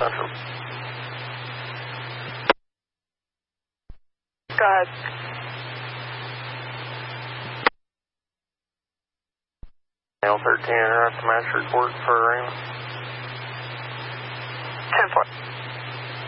Central. Go ahead. L13, interrupt match report for Arena. 10-4.